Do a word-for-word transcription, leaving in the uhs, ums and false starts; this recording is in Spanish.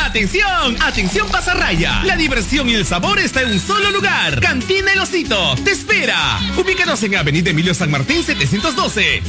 ¡Atención! ¡Atención Pasarraya! La diversión y el sabor está en un solo lugar. Cantina El Osito te espera. Ubícanos en Avenida Emilio San Martín setecientos doce,